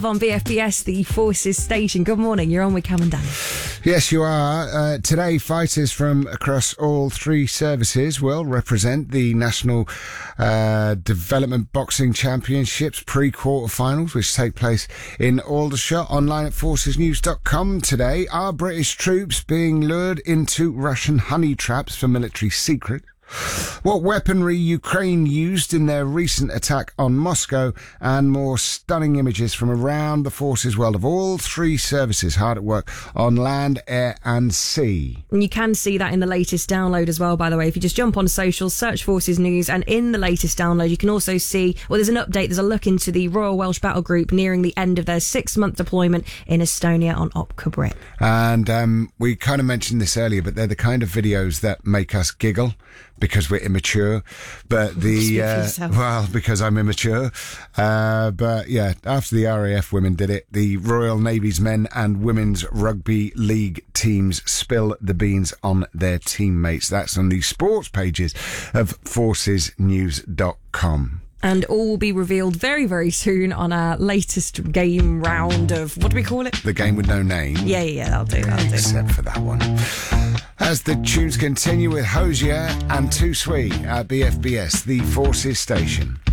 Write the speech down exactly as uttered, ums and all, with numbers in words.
On B F B S, the Forces Station. Good morning, you're on with Cam and Danny. Yes, you are. Uh, today, fighters from across all three services will represent the National uh, Development Boxing Championships pre-quarterfinals, which take place in Aldershot. Online at forces news dot com today. Are British troops being lured into Russian honey traps for military secret? What weaponry Ukraine used in their recent attack on Moscow, and more stunning images from around the forces world of all three services hard at work on land, air and sea. And you can see that in the latest download as well, by the way. If you just jump on socials, search Forces News, and in the latest download you can also see, well, there's an update, there's a look into the Royal Welsh Battle Group nearing the end of their six-month deployment in Estonia on Opka Brit. And um, we kind of mentioned this earlier, but they're the kind of videos that make us giggle because we're immature. But the uh, well, because I'm immature. Uh, but yeah, after the R A F women did it, the Royal Navy's men and women's rugby league teams spill the beans on their teammates. That's on the sports pages of forces news dot com. And all will be revealed very, very soon on our latest game round of, what do we call it? The game with no name. Yeah, yeah, yeah, that'll do, that'll do. Except for that one. As the tunes continue with Hosier and Too Sweet at B F B S, the Forces Station.